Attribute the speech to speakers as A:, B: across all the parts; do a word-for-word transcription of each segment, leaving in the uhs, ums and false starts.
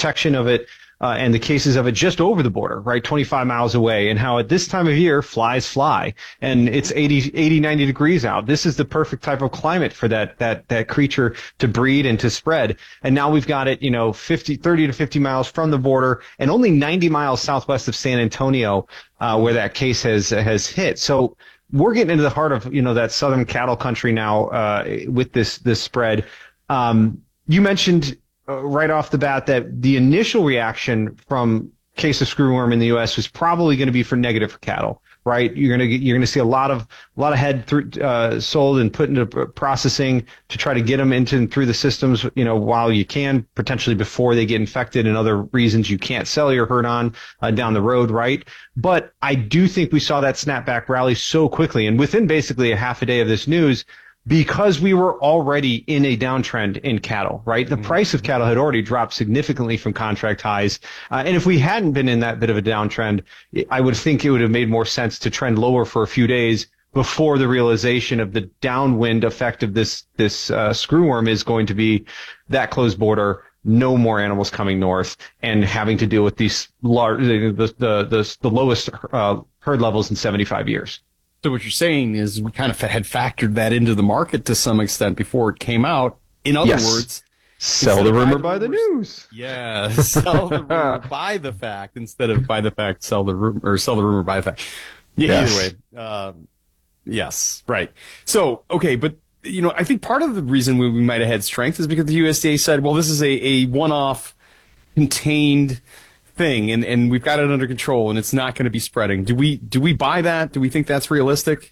A: protection of it uh, and the cases of it just over the border, right, twenty-five miles away, and how at this time of year flies fly, and it's eighty, eighty, ninety degrees out. This is the perfect type of climate for that that that creature to breed and to spread. And now we've got it, you know, fifty, thirty to fifty miles from the border, and only ninety miles southwest of San Antonio, uh, where that case has has hit. So we're getting into the heart of, you know, that southern cattle country now uh, with this this spread. Um, you mentioned uh, right off the bat that the initial reaction from case of screwworm in the U S was probably going to be for negative for cattle, right? You're going to you're going to see a lot of a lot of head through, uh, sold and put into processing to try to get them into and through the systems, you know, while you can, potentially before they get infected and other reasons you can't sell your herd on uh, down the road, right? But I do think we saw that snapback rally so quickly, and within basically a half a day of this news, because we were already in a downtrend in cattle, right? The price of cattle had already dropped significantly from contract highs. Uh, and if we hadn't been in that bit of a downtrend, I would think it would have made more sense to trend lower for a few days before the realization of the downwind effect of this, this, uh, screwworm is going to be that closed border, no more animals coming north, and having to deal with these large, the, the, the, the lowest, uh, herd levels in seventy-five years.
B: So what you're saying is we kind of had factored that into the market to some extent before it came out. In other
A: Yes.
B: words,
A: Sell the rumor, buy the news.
B: Yeah, sell the rumor, buy the fact, instead of buy the fact, sell the rumor, or sell the rumor, buy the fact. Yeah,
A: Yes.
B: Either way. Uh, yes, right. So, okay, but, you know, I think part of the reason we, we might have had strength is because the U S D A said, well, this is a, a one-off contained thing, and, and we've got it under control, and it's not going to be spreading. Do we do we buy that? Do we think that's realistic?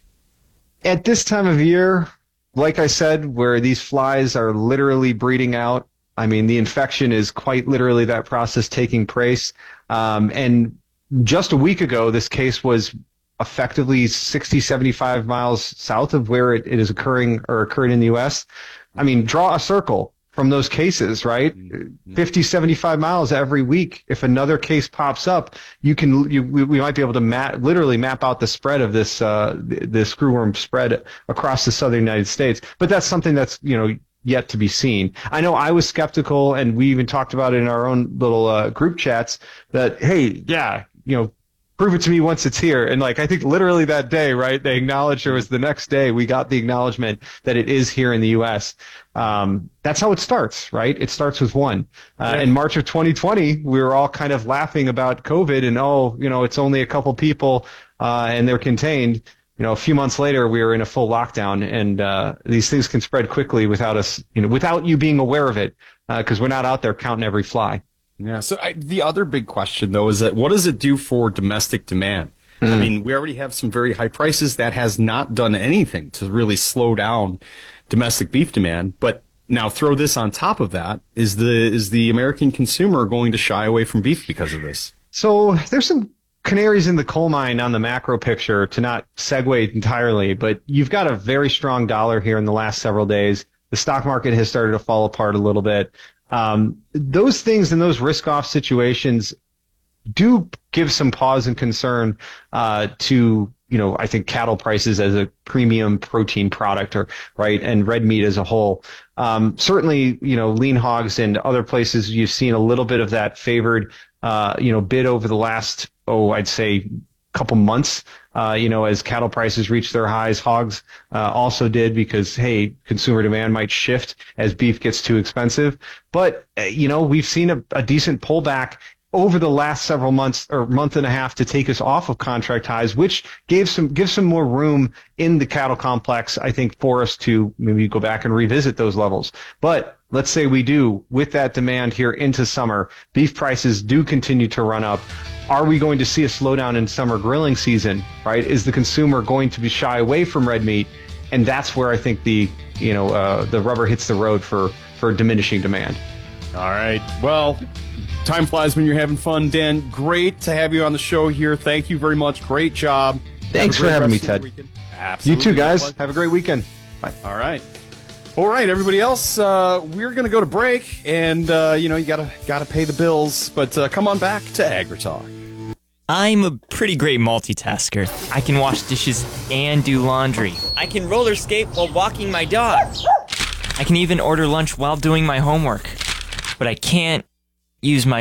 A: At this time of year, like I said, where these flies are literally breeding out, I mean, the infection is quite literally that process taking place. Um, and just a week ago, this case was effectively sixty, seventy-five miles south of where it, it is occurring or occurred in the U S. I mean, draw a circle from those cases, right?
B: Mm-hmm.
A: fifty, seventy-five miles every week. If another case pops up, you can, you, we, we might be able to map, literally map out the spread of this, uh, the screwworm spread across the southern United States. But that's something that's, you know, yet to be seen. I know I was skeptical, and we even talked about it in our own little, uh, group chats that, hey, yeah, you know, prove it to me once it's here. And like, I think literally that day, right, they acknowledged, or was the next day, we got the acknowledgement that it is here in the U S. Um, that's how it starts, right? It starts with one. Uh, in March of twenty twenty, we were all kind of laughing about COVID and, oh, you know, it's only a couple people, uh, and they're contained. You know, a few months later, we were in a full lockdown, and, uh, these things can spread quickly without us, you know, without you being aware of it, uh, cause we're not out there counting every fly.
B: Yeah. So I, the other big question, though, is that what does it do for domestic demand? Mm. I mean, we already have some very high prices. That has not done anything to really slow down domestic beef demand. But now throw this on top of that. Is the is the American consumer going to shy away from beef because of this?
A: So there's some canaries in the coal mine on the macro picture, to not segue entirely, but you've got a very strong dollar here in the last several days. The stock market has started to fall apart a little bit. Um, those things and those risk-off situations do give some pause and concern uh, to, you know, I think cattle prices as a premium protein product, or right, and red meat as a whole. Um, certainly, you know, lean hogs and other places, you've seen a little bit of that favored, uh, you know, bid over the last, oh, I'd say, couple months, uh, you know, as cattle prices reach their highs. Hogs uh, also did, because, hey, consumer demand might shift as beef gets too expensive. But, uh, you know, we've seen a, a decent pullback over the last several months or month and a half to take us off of contract highs, which gave some gives some more room in the cattle complex, I think, for us to maybe go back and revisit those levels. But let's say we do, with that demand here into summer, beef prices do continue to run up. Are we going to see a slowdown in summer grilling season, right? Is the consumer going to be shy away from red meat? And that's where I think the, you know, uh, the rubber hits the road for, for diminishing demand.
B: All right. Well, time flies when you're having fun. Dan, great to have you on the show here. Thank you very much. Great job.
A: Thanks for having me, Ted.
B: Absolutely.
A: You too, guys. Have a great weekend. Bye.
B: All right. All right, everybody else, uh, we're going to go to break, and, uh, you know, you got to gotta pay the bills, but uh, come on back to AgriTalk.
C: I'm a pretty great multitasker. I can wash dishes and do laundry. I can roller skate while walking my dog. I can even order lunch while doing my homework. But I can't use my